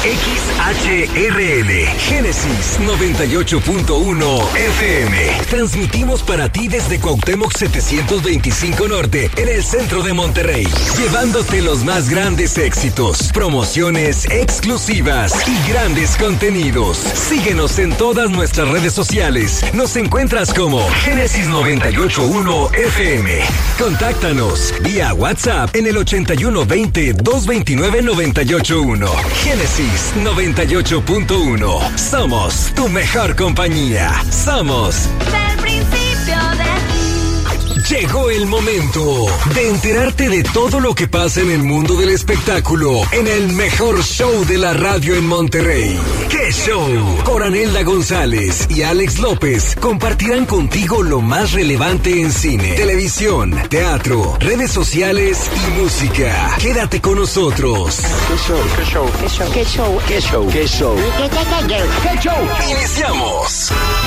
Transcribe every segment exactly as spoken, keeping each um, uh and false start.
X H R L, Génesis noventa y ocho punto uno F M. Transmitimos para ti desde Cuauhtémoc setecientos veinticinco Norte, en el centro de Monterrey, llevándote los más grandes éxitos, promociones exclusivas y grandes contenidos. Síguenos en todas nuestras redes sociales. Nos encuentras como Génesis noventa y ocho punto uno F M. Contáctanos vía WhatsApp en el ochenta y uno veinte, doscientos veintinueve, noventa y ocho uno. Génesis noventa y ocho punto uno. Somos tu mejor compañía. Somos del principio de ti. Llegó el momento de enterarte de todo lo que pasa en el mundo del espectáculo en el mejor show de la radio en Monterrey. ¡Qué show! Coranelda González y Alex López compartirán contigo lo más relevante en cine, televisión, teatro, redes sociales y música. Quédate con nosotros. ¿Qué show? ¿Qué show? ¿Qué show? ¿Qué show? ¿Qué show? ¿Qué show? ¿Qué show? Iniciamos.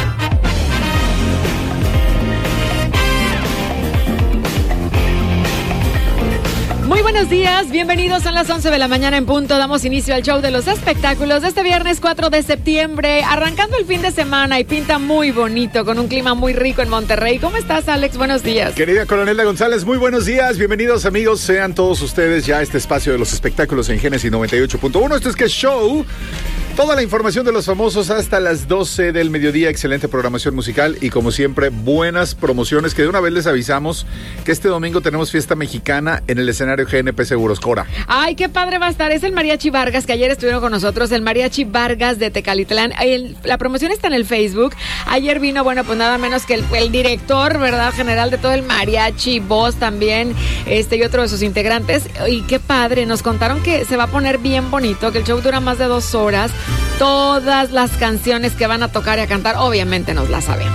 Muy buenos días, bienvenidos, son las once de la mañana en punto, damos inicio al show de los espectáculos de este viernes cuatro de septiembre, arrancando el fin de semana y pinta muy bonito, con un clima muy rico en Monterrey. ¿Cómo estás, Alex? Buenos días. Querida Coronelda González, muy buenos días, bienvenidos amigos, sean todos ustedes ya a este espacio de los espectáculos en Génesis noventa y ocho punto uno, esto es ¿Qué show? Toda la información de los famosos hasta las doce del mediodía, excelente programación musical y como siempre buenas promociones, que de una vez les avisamos que este domingo tenemos fiesta mexicana en el escenario G N P Seguros Cora. Ay, qué padre va a estar, es el Mariachi Vargas, que ayer estuvieron con nosotros, el Mariachi Vargas de Tecalitlán. El, la promoción está en el Facebook. Ayer vino, bueno, pues nada menos que el, el director, ¿verdad?, general de todo el mariachi, voz también, este y otro de sus integrantes. Y qué padre, nos contaron que se va a poner bien bonito, que el show dura más de dos horas. Todas las canciones que van a tocar y a cantar, obviamente nos las sabemos.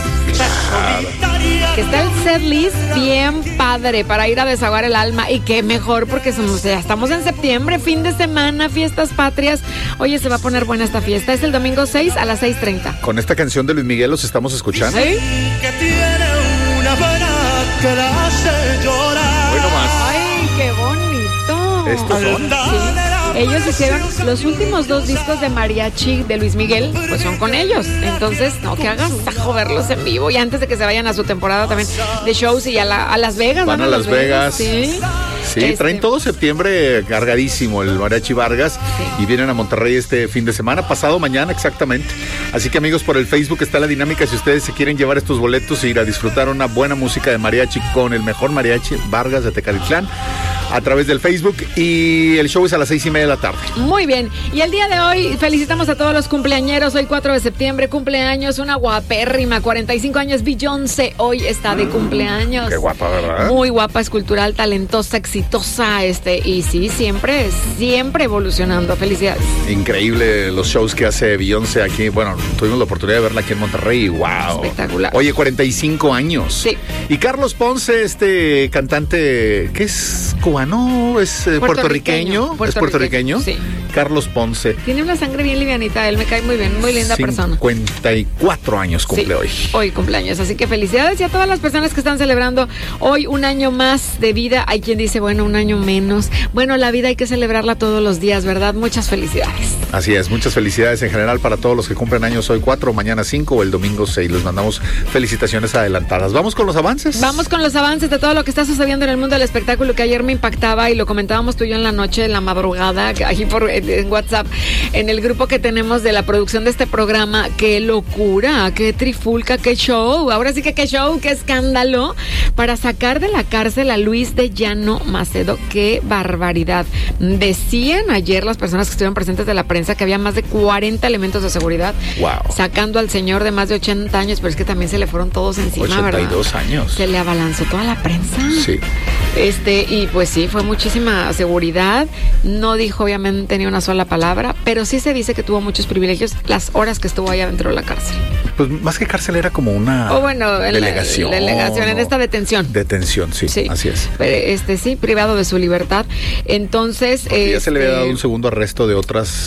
Que está el setlist bien padre para ir a desahogar el alma, y qué mejor porque somos, ya estamos en septiembre, fin de semana, fiestas patrias. Oye, se va a poner buena esta fiesta. Es el domingo seis a las seis treinta. Con esta canción de Luis Miguel los estamos escuchando. ¿Sí? Que tiene una pena que la hace llorar. Bueno, más. Ay, qué bonito. ¿Estos son? Sí. Ellos hicieron los últimos dos discos de mariachi de Luis Miguel, pues son con ellos. Entonces, no, que hagan tajo verlos en vivo. Y antes de que se vayan a su temporada también de shows y a, la, a Las Vegas. Van, van a Las Vegas. Vegas. Sí. Sí, este... traen todo septiembre cargadísimo el Mariachi Vargas, sí. Y vienen a Monterrey este fin de semana, pasado mañana exactamente. Así que amigos, por el Facebook está la dinámica, si ustedes se quieren llevar estos boletos e ir a disfrutar una buena música de mariachi con el mejor Mariachi Vargas de Tecalitlán a través del Facebook, y el show es a las seis y media de la tarde. Muy bien, y el día de hoy felicitamos a todos los cumpleañeros. Hoy cuatro de septiembre, cumpleaños una guapérrima, cuarenta y cinco años, Beyoncé, hoy está de cumpleaños. Qué guapa, ¿verdad? Muy guapa, escultural, talentosa, exitosa, este, y sí, siempre, siempre evolucionando. Felicidades. Increíble los shows que hace Beyoncé aquí. Bueno, tuvimos la oportunidad de verla aquí en Monterrey. Wow. Espectacular. Oye, cuarenta y cinco años. Sí. Y Carlos Ponce, este cantante, ¿qué es? ¿Cubano? ¿Es eh, puertorriqueño? puertorriqueño? ¿Es puertorriqueño? Sí. Carlos Ponce. Tiene una sangre bien livianita, él me cae muy bien, muy linda persona. cincuenta y cuatro años cumple sí, hoy. Hoy cumpleaños, así que felicidades y a todas las personas que están celebrando hoy un año más de vida. Hay quien dice, bueno, un año menos. Bueno, la vida hay que celebrarla todos los días, ¿verdad? Muchas felicidades. Así es, muchas felicidades en general para todos los que cumplen años hoy cuatro, mañana cinco o el domingo seis. Les mandamos felicitaciones adelantadas. ¿Vamos con los avances? Vamos con los avances de todo lo que está sucediendo en el mundo del espectáculo, que ayer me impactaba y lo comentábamos tú y yo en la noche, en la madrugada, aquí por en WhatsApp, en el grupo que tenemos de la producción de este programa. Qué locura, qué trifulca, qué show. Ahora sí que qué show, qué escándalo para sacar de la cárcel a Luis de Llano Macedo. Qué barbaridad. Decían ayer las personas que estuvieron presentes de la prensa que había más de cuarenta elementos de seguridad. Wow. Sacando al señor de más de ochenta años, pero es que también se le fueron todos encima, ochenta y dos ¿verdad? Años. Se le abalanzó toda la prensa. Sí. Este, y pues sí, fue muchísima seguridad. No dijo obviamente ni una sola palabra, pero sí se dice que tuvo muchos privilegios las horas que estuvo allá dentro de la cárcel. Pues más que cárcel era como una o bueno, en delegación. La, delegación, en esta detención. Detención, sí, sí. Así es. Pero este sí, privado de su libertad. Entonces. Porque este, ya se le había dado un segundo arresto de otras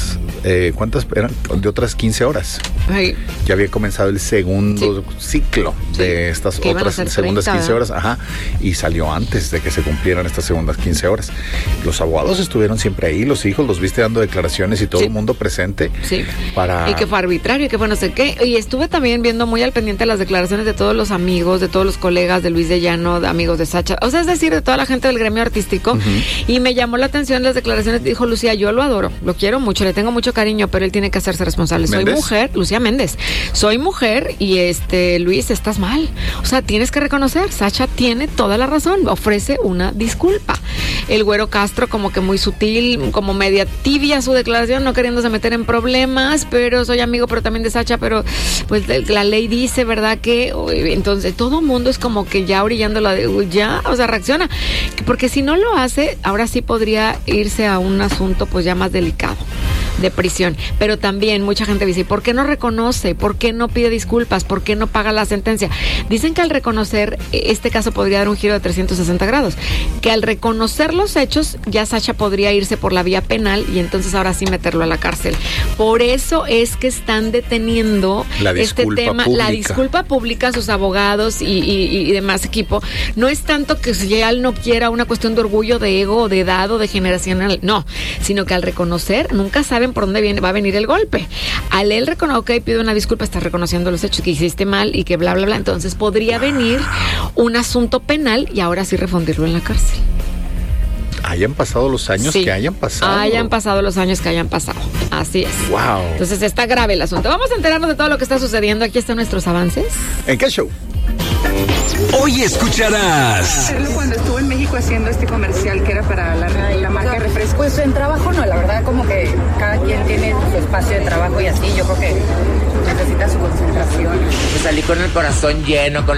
eh, ¿cuántas eran? De otras quince horas. Ay. Ya había comenzado el segundo sí. ciclo sí. de estas que otras segundas treinta, quince horas, ajá, y salió antes de que se cumplieran estas segundas quince horas. Los abogados estuvieron siempre ahí, los hijos los viste dando declaraciones y todo sí. el mundo presente. Sí. Para... Y que fue arbitrario, y que fue no sé qué. Y estuve también viendo muy al pendiente las declaraciones de todos los amigos, de todos los colegas de Luis de Llano, de amigos de Sacha, o sea, es decir, de toda la gente del gremio artístico. Uh-huh. Y me llamó la atención las declaraciones. Dijo Lucía, yo lo adoro, lo quiero mucho, le tengo mucho cariño, pero él tiene que hacerse responsable. ¿Méndez? Soy mujer, Lucía Méndez, soy mujer y este, Luis, estás mal. O sea, tienes que reconocer, Sacha tiene toda la razón, ofrece una disculpa. El Güero Castro como que muy sutil, como media tibia su declaración, no queriéndose meter en problemas, pero soy amigo, pero también de Sacha, pero pues la ley dice, ¿verdad? Que entonces todo el mundo es como que ya orillando la de, ya, o sea, reacciona. Porque si no lo hace, ahora sí podría irse a un asunto pues ya más delicado de prisión, pero también mucha gente dice, ¿por qué no reconoce? ¿Por qué no pide disculpas? ¿Por qué no paga la sentencia? Dicen que al reconocer, este caso podría dar un giro de trescientos sesenta grados, que al reconocer los hechos, ya Sacha podría irse por la vía penal y entonces ahora sí meterlo a la cárcel. Por eso es que están deteniendo este tema, pública. La disculpa pública a sus abogados y, y, y demás equipo. No es tanto que si ya él no quiera una cuestión de orgullo, de ego, de edad o de generacional, no, sino que al reconocer, nunca sabe por dónde viene, va a venir el golpe. Al él reconocer, ok, pide una disculpa, está reconociendo los hechos que hiciste mal y que bla, bla, bla, entonces podría venir un asunto penal y ahora sí refundirlo en la cárcel. Hayan pasado los años sí. que hayan pasado. Hayan pasado los años que hayan pasado. Así es. Wow. Entonces está grave el asunto. Vamos a enterarnos de todo lo que está sucediendo. Aquí están nuestros avances. ¿En qué show? Hoy escucharás. Cuando estuvo en México haciendo este comercial que era para la, la marca de refresco. Pues en trabajo no, la verdad como que cada quien tiene su espacio de trabajo y así. Yo creo que necesita su concentración. Pues salí con el corazón lleno, con